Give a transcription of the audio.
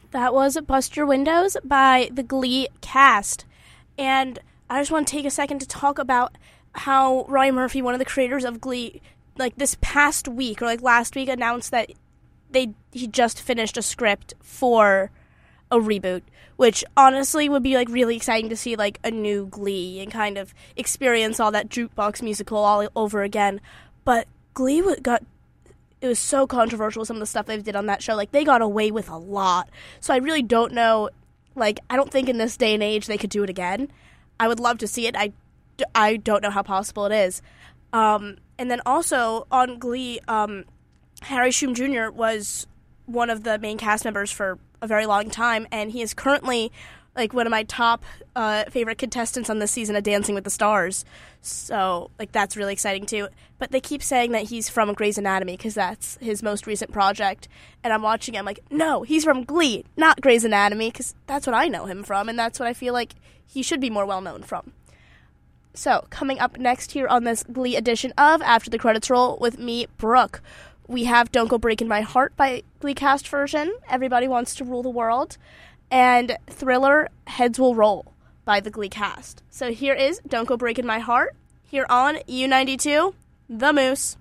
That was Bust Your Windows by the Glee cast. And I just want to take a second to talk about how Ryan Murphy, one of the creators of Glee, like this past week or like last week, announced that he just finished a script for a reboot, which honestly would be like really exciting to see like a new Glee and kind of experience all that jukebox musical all over again. But Glee it was so controversial, some of the stuff they did on that show. Like, they got away with a lot. So I really don't know, like, I don't think in this day and age they could do it again. I would love to see it. I don't know how possible it is. And then also on Glee, Harry Shum Jr. was one of the main cast members for a very long time, and he is currently like one of my top favorite contestants on this season of Dancing with the Stars. So like that's really exciting too. But they keep saying that he's from Grey's Anatomy because that's his most recent project. And I'm watching it, I'm like, no, he's from Glee, not Grey's Anatomy, because that's what I know him from, and that's what I feel like he should be more well known from. So coming up next here on this Glee edition of After the Credits Roll with me, Brooke, we have Don't Go Breaking My Heart by Glee cast version, Everybody Wants to Rule the World, and Thriller, Heads Will Roll by the Glee cast. So here is Don't Go Breaking My Heart, here on U92, The Moose.